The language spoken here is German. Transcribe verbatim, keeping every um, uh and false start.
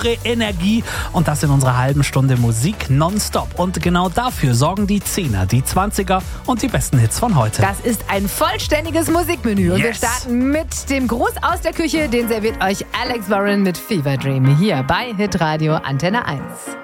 pure Energie und das in unserer halben Stunde Musik nonstop. Und genau dafür sorgen die Zehner, die Zwanziger und die besten Hits von heute. Das ist ein vollständiges Musikmenü und Yes. wir starten mit dem Gruß aus der Küche, den serviert euch Alex Warren mit Fever Dream hier bei Hitradio Antenne eins.